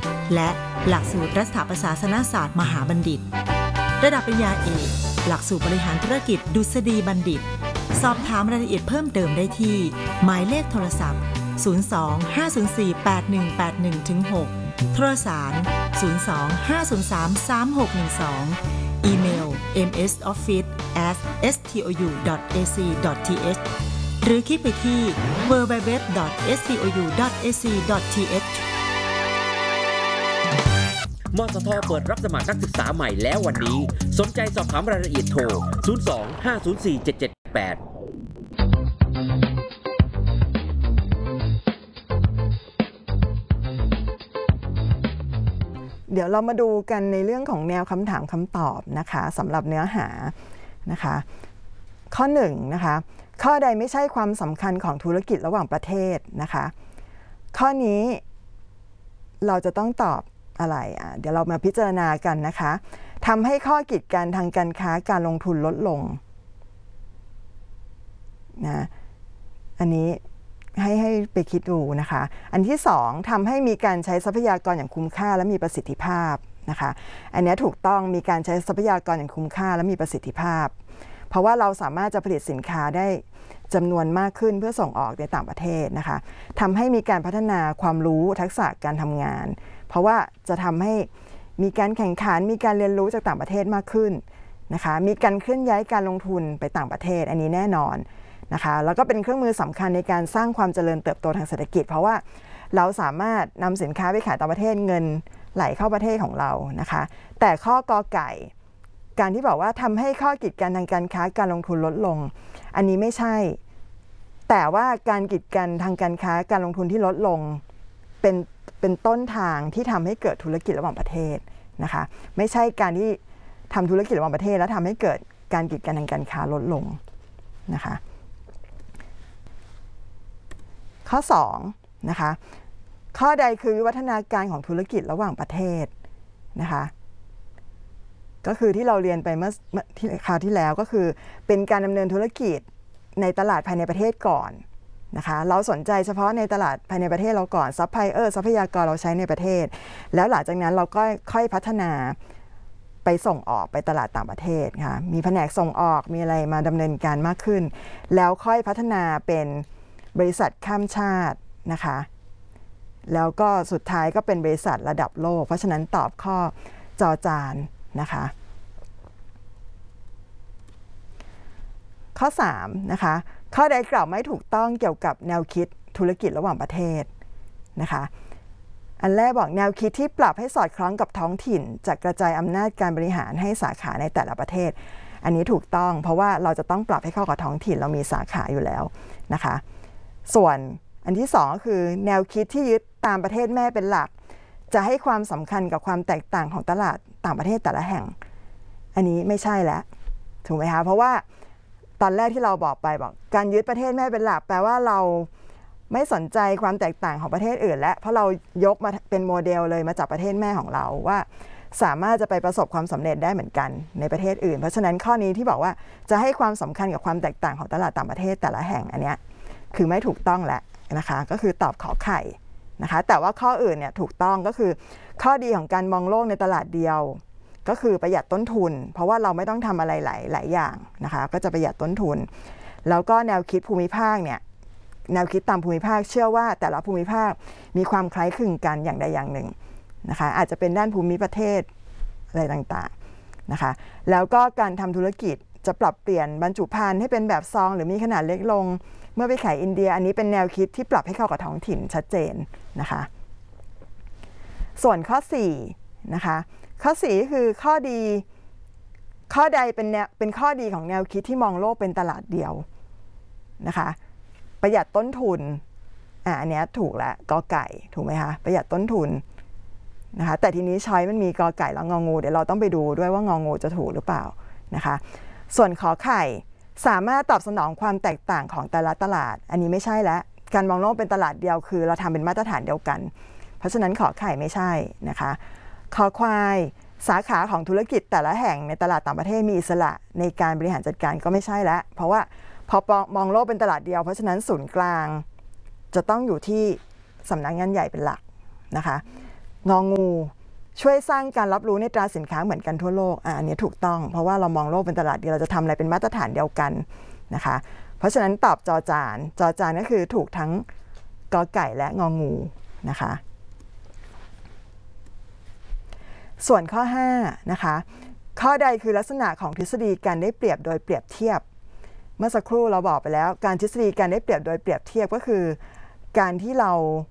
และหลักสูตรรัฐประศาสนศาสตร์มหาบัณฑิตระดับปริญญาเอกหลักสูตรบริหารธุรกิจดุษฎีบัณฑิตสอบถามรายละเอียดเพิ่มเติมได้ที่หมายเลขโทรศัพท์02-504-8181-6 โทรสาร 02-503-3612 อีเมล msoffice@stou.ac.th หรือคลิกไปที่ www.stou.ac.th มสท.เปิดรับสมัครนักศึกษาใหม่แล้ววันนี้สนใจสอบถามรายละเอียดโทร 02-504-7788 เดี๋ยวเรามาดูกันในเรื่องของแนวคำถามคำตอบนะคะสำหรับเนื้อหานะคะข้อ1นะคะข้อใดไม่ใช่ความสำคัญของธุรกิจระหว่างประเทศนะคะข้อนี้เราจะต้องตอบอะไรเดี๋ยวเรามาพิจารณากันนะคะทำให้ข้อกีดกันทางการค้าการลงทุนลดลงนะอันนี้ให้ไปคิดดูนะคะอันที่2ทำให้มีการใช้ทรัพยากรอย่างคุ้มค่าและมีประสิทธิภาพนะคะอันนี้ถูกต้องมีการใช้ทรัพยากรอย่างคุ้มค่าและมีประสิทธิภาพเพราะว่าเราสามารถจะผลิตสินค้าได้จำนวนมากขึ้นเพื่อส่งออกในต่างประเทศนะคะทำให้มีการพัฒนาความรู้ทักษะการทำงานเพราะว่าจะทำให้มีการแข่งขันมีการเรียนรู้จากต่างประเทศมากขึ้นนะคะมีการเคลื่อนย้ายการลงทุนไปต่างประเทศอันนี้แน่นอนนะคะแล้วก็เป็นเครื่องมือสำคัญในการสร้างความเจริญเติบโตทางเศรษฐกิจเพราะว่าเราสามารถนำสินค้าไปขายต่างประเทศเงินไหลเข้าประเทศของเรานะคะแต่ข้อกอไก่การที่บอกว่าทำให้ข้อกีดกันทางการค้าการลงทุนลดลงอันนี้ไม่ใช่แต่ว่าการกีดกันทางการค้าการลงทุนที่ลดลงเป็นต้นทางที่ทำให้เกิดธุรกิจระหว่างประเทศนะคะไม่ใช่การที่ทำธุรกิจระหว่างประเทศแล้วทำให้เกิดการกีดกันทางการค้าลดลงนะคะข้อ2นะคะข้อใดคือวิวัฒนาการของธุรกิจระหว่างประเทศนะคะก็คือที่เราเรียนไปเมื่อคราวที่แล้วก็คือเป็นการดำเนินธุรกิจในตลาดภายในประเทศก่อนนะคะเราสนใจเฉพาะในตลาดภายในประเทศเราก่อนซัพพลายเออร์ทรัพยากรเราใช้ในประเทศแล้วหลังจากนั้นเราก็ค่อยพัฒนาไปส่งออกไปตลาดต่างประเทศค่ะมีแผนกส่งออกมีอะไรมาดำเนินการมากขึ้นแล้วค่อยพัฒนาเป็นบริษัทข้ามชาตินะคะแล้วก็สุดท้ายก็เป็นบริษัทระดับโลกเพราะฉะนั้นตอบข้อจอจานนะคะข้อ3นะคะข้อใดกล่าวไม่ถูกต้องเกี่ยวกับแนวคิดธุรกิจระหว่างประเทศนะคะอันแรกบอกแนวคิดที่ปรับให้สอดคล้องกับท้องถิ่นจะกระจายอำนาจการบริหารให้สาขาในแต่ละประเทศอันนี้ถูกต้องเพราะว่าเราจะต้องปรับให้เข้ากับท้องถิ่นเรามีสาขาอยู่แล้วนะคะส่วนอันที่2ก็คือแนวคิดที่ยึดตามประเทศแม่เป็นหลักจะให้ความสำคัญกับความแตกต่างของตลาดต่างประเทศแต่ละแห่งอันนี้ไม่ใช่แล้วถูกไหมคะเพราะว่าตอนแรกที่เราบอกไปบอกการยึดประเทศแม่เป็นหลักแปลว่าเราไม่สนใจความแตกต่างของประเทศอื่นและเพราะเรายกมาเป็นโมเดลเลยมาจากประเทศแม่ของเราว่าสามารถจะไปประสบความสำเร็จได้เหมือนกันในประเทศอื่นเพราะฉะนั้นข้อนี้ที่บอกว่าจะให้ความสำคัญกับความแตกต่างของตลาดต่างประเทศแต่ละแห่งอันเนี้ยคือไม่ถูกต้องแล้วนะคะก็คือตอบขอไข่นะคะแต่ว่าข้ออื่นเนี่ยถูกต้องก็คือข้อดีของการมองโลกในตลาดเดียวก็คือประหยัดต้นทุนเพราะว่าเราไม่ต้องทำอะไรหลายอย่างนะคะก็จะประหยัดต้นทุนแล้วก็แนวคิดภูมิภาคเนี่ยแนวคิดตามภูมิภาคเชื่อว่าแต่ละภูมิภาคมีความคล้ายคลึงกันอย่างใดอย่างหนึ่งนะคะอาจจะเป็นด้านภูมิประเทศอะไรต่างๆนะคะแล้วก็การทำธุรกิจจะปรับเปลี่ยนบรรจุภัณฑ์ให้เป็นแบบซองหรือมีขนาดเล็กลงเมื่อไปขายอินเดียอันนี้เป็นแนวคิดที่ปรับให้เข้ากับท้องถิ่นชัดเจนนะคะส่วนข้อ4นะคะข้อ4คือข้อดีข้อใดเป็นข้อดีของแนวคิดที่มองโลกเป็นตลาดเดียวนะคะประหยัดต้นทุนอันนี้ถูกแล้วกอไก่ถูกไหมคะประหยัดต้นทุนนะคะแต่ทีนี้ช้อยมันมีกอไก่แล้วงองูเดี๋ยวเราต้องไปดูด้วยว่างองูจะถูกหรือเปล่านะคะส่วนขอไข่สามารถตอบสนองความแตกต่างของแต่ละตลาดอันนี้ไม่ใช่แล้วการมองโลกเป็นตลาดเดียวคือเราทำเป็นมาตรฐานเดียวกันเพราะฉะนั้นขอไข่ไม่ใช่นะคะขอควายสาขาของธุรกิจแต่ละแห่งในตลาดต่างประเทศมีอิสระในการบริหารจัดการก็ไม่ใช่แล้วเพราะว่าพอมองโลกเป็นตลาดเดียวเพราะฉะนั้นศูนย์กลางจะต้องอยู่ที่สำนักงานใหญ่เป็นหลักนะคะงองูช่วยสร้างการรับรู้ในตราสินค้าเหมือนกันทั่วโลกอันนี้ถูกต้องเพราะว่าเรามองโลกเป็นตลาดเดียวเราจะทำอะไรเป็นมาตรฐานเดียวกันนะคะเพราะฉะนั้นตอบจอจานก็คือถูกทั้งกอไก่และงองูนะคะส่วนข้อ5นะคะข้อใดคือลักษณะของทฤษฎีการได้เปรียบโดยเปรียบเทียบเมื่อสักครู่เราบอกไปแล้วการทฤษฎีการได้เปรียบโดยเปรียบเทียบก็คือการที่เรา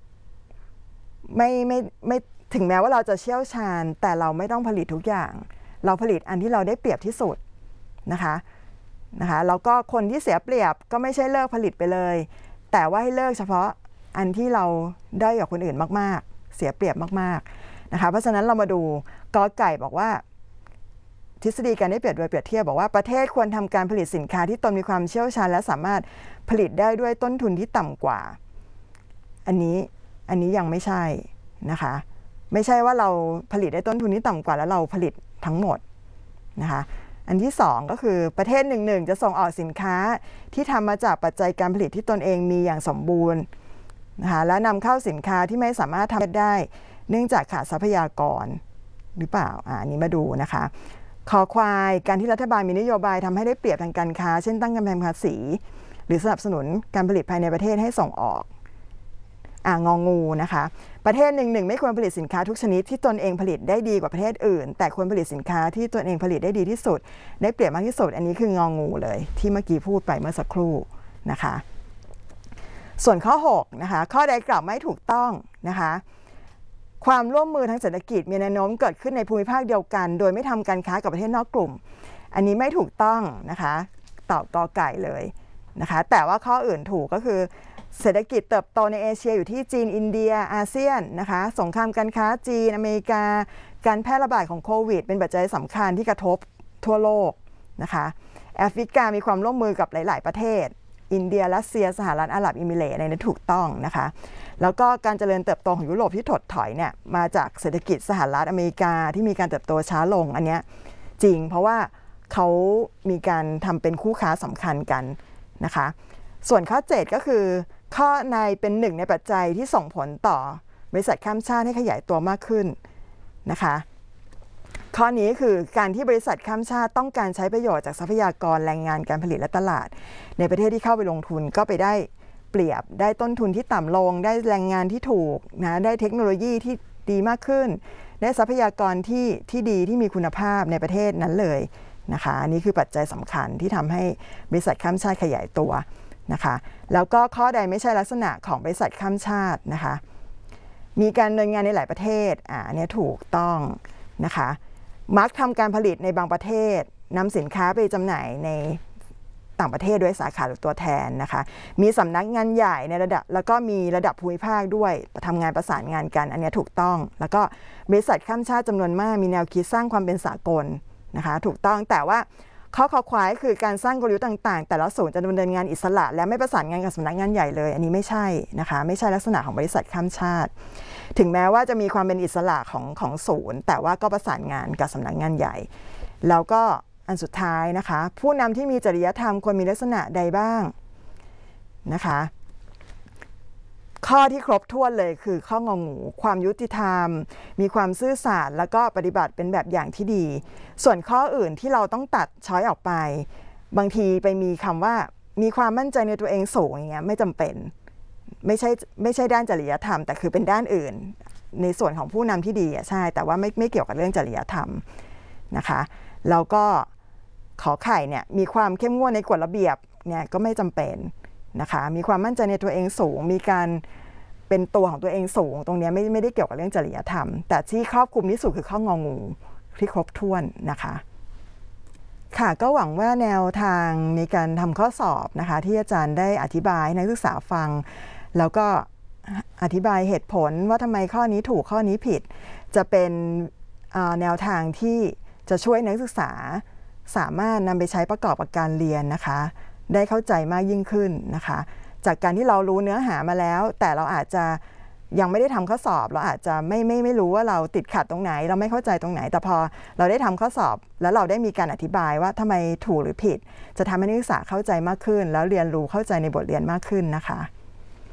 ไม่ถึงแม้ว่าเราจะเชี่ยวชาญแต่เราไม่ต้องผลิตทุกอย่างเราผลิตอันที่เราได้เปรียบที่สุดนะคะแล้วก็คนที่เสียเปรียบก็ไม่ใช่เลิกผลิตไปเลยแต่ว่าให้เลิกเฉพาะอันที่เราได้กว่าคนอื่นมากๆเสียเปรียบมากๆนะคะเพราะฉะนั้นเรามาดูกอไก่บอกว่าทฤษฎีการได้เปรียบโดยเปรียบเทียบบอกว่าประเทศควรทำการผลิตสินค้าที่ตนมีความเชี่ยวชาญและสามารถผลิตได้ด้วยต้นทุนที่ต่ำกว่าอันนี้ยังไม่ใช่นะคะไม่ใช่ว่าเราผลิตได้ต้นทุนที่ต่ำกว่าแล้วเราผลิตทั้งหมดนะคะอันที่2ก็คือประเทศหนึ่งจะส่งออกสินค้าที่ทำมาจากปัจจัยการผลิตที่ตนเองมีอย่างสมบูรณ์นะคะและนำเข้าสินค้าที่ไม่สามารถทำได้เนื่องจากขาดทรัพยากรหรือเปล่าอันนี้มาดูนะคะคอควายการที่รัฐบาลมีนโยบายทำให้ได้เปรียบทางการค้าเช่นตั้งกำแพงภาษีหรือสนับสนุนการผลิตภายในประเทศให้ส่งออกงองูนะคะประเทศหนึ่งไม่ควรผลิตสินค้าทุกชนิดที่ตนเองผลิตได้ดีกว่าประเทศอื่นแต่ควรผลิตสินค้าที่ตนเองผลิตได้ดีที่สุดได้เปรียบมากที่สุดอันนี้คืององูเลยที่เมื่อกี้พูดไปเมื่อสักครู่นะคะส่วนข้อ6นะคะข้อใดกล่าวไม่ถูกต้องนะคะความร่วมมือทางเศรษฐกิจมีแนวโน้มเกิดขึ้นในภูมิภาคเดียวกันโดยไม่ทำการค้ากับประเทศนอกกลุ่มอันนี้ไม่ถูกต้องนะคะตอบกอไก่เลยนะคะแต่ว่าข้ออื่นถูกก็คือเศรษฐกิจเติบโตในเอเชียอยู่ที่จีนอินเดียอาเซียนนะคะสงครามการค้าจีนอเมริกาการแพร่ระบาดของโควิดเป็นปัจจัยสำคัญที่กระทบทั่วโลกนะคะแอฟริกามีความร่วมมือกับหลายๆประเทศอินเดียรัสเซียสหรัฐอาหรับเอมิเรตส์ในนั้นถูกต้องนะคะแล้วก็การเจริญเติบโตของยุโรปที่ถดถอยเนี่ยมาจากเศรษฐกิจสหรัฐอเมริกาที่มีการเติบโตช้าลงอันนี้จริงเพราะว่าเขามีการทำเป็นคู่ค้าสำคัญกันนะคะส่วนข้อ7ก็คือข้อในเป็นหนึ่งในปัจจัยที่ส่งผลต่อบริษัทข้ามชาติให้ขยายตัวมากขึ้นนะคะข้อนี้คือการที่บริษัทข้ามชาติต้องการใช้ประโยชน์จากทรัพยากรแรงงานการผลิตและตลาดในประเทศที่เข้าไปลงทุนก็ไปได้เปรียบได้ต้นทุนที่ต่ำลงได้แรงงานที่ถูกนะได้เทคโนโลยีที่ดีมากขึ้นได้ทรัพยากรที่ดีที่มีคุณภาพในประเทศนั้นเลยนะคะอันนี้คือปัจจัยสำคัญที่ทำให้บริษัทข้ามชาติขยายตัวนะคะแล้วก็ข้อใดไม่ใช่ลักษณะของบริษัทข้ามชาตินะคะมีการดำเนินงานในหลายประเทศเนี่ยถูกต้องนะคะมักทำการผลิตในบางประเทศนำสินค้าไปจำหน่ายในต่างประเทศด้วยสาขาหรือตัวแทนนะคะมีสำนักงานใหญ่ในระดับแล้วก็มีระดับภูมิภาคด้วยทำงานประสานงานกันอันนี้ถูกต้องแล้วก็บริษัทข้ามชาติจำนวนมากมีแนวคิดสร้างความเป็นสากลนะคะถูกต้องแต่ว่าข้อควายคือการสร้างกลยุทธ์ต่างๆแต่ละศูนย์จะดำเนินงานอิสระและไม่ประสานงานกับสำนักงานใหญ่เลยอันนี้ไม่ใช่นะคะไม่ใช่ลักษณะของบริษัทข้ามชาติถึงแม้ว่าจะมีความเป็นอิสระของศูนย์แต่ว่าก็ประสานงานกับสำนักงานใหญ่แล้วก็อันสุดท้ายนะคะผู้นำที่มีจริยธรรมควรมีลักษณะใดบ้างนะคะข้อที่ครบถ้วนเลยคือข้ององูความยุติธรรมมีความซื่อสัตย์แล้วก็ปฏิบัติเป็นแบบอย่างที่ดีส่วนข้ออื่นที่เราต้องตัดช้อยออกไปบางทีไปมีคำว่ามีความมั่นใจในตัวเองสูงอย่างเงี้ยไม่จำเป็นไม่ใช่ด้านจริยธรรมแต่คือเป็นด้านอื่นในส่วนของผู้นำที่ดีใช่แต่ว่าไม่เกี่ยวกับเรื่องจริยธรรมนะคะแล้วก็ขอไข่เนี่ยมีความเข้มงวดในกฎระเบียบเนี่ยก็ไม่จำเป็นนะคะมีความมั่นใจในตัวเองสูงมีการเป็นตัวของตัวเองสูงตรงนี้ไม่ได้เกี่ยวกับเรื่องจริยธรรมแต่ที่ครอบคลุมที่สุดคือข้ององูที่ครบถ้วนนะคะค่ะก็หวังว่าแนวทางในการทำข้อสอบนะคะที่อาจารย์ได้อธิบายให้นักศึกษาฟังแล้วก็อธิบายเหตุผลว่าทำไมข้อนี้ถูกข้อนี้ผิดจะเป็นแนวทางที่จะช่วยนักศึกษาสามารถนำไปใช้ประกอบกับการเรียนนะคะได้เข้าใจมากยิ่งขึ้นนะคะจากการที่เรารู้เนื้อหามาแล้วแต่เราอาจจะยังไม่ได้ทำข้อสอบเราอาจจะไม่รู้ว่าเราติดขัดตรงไหนเราไม่เข้าใจตรงไหนแต่พอเราได้ทำข้อสอบแล้วเราได้มีการอธิบายว่าทำไมถูกหรือผิดจะทำให้นักศึกษาเข้าใจมากขึ้นแล้วเรียนรู้เข้าใจในบทเรียนมากขึ้นนะคะ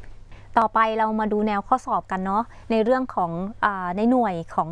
ต่อไปเรามาดูแนวข้อสอบกันเนาะในเรื่องของในหน่วยของ